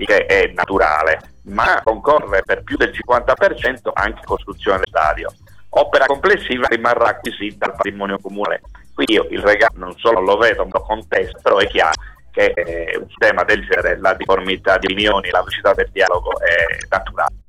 il che è naturale, ma concorre per più del 50% anche costruzione del stadio. Opera complessiva rimarrà acquisita dal patrimonio comunale. Quindi io il regalo non solo lo vedo, lo contesto, però è chiaro che un tema del genere, la difformità di opinioni, la velocità del dialogo è naturale.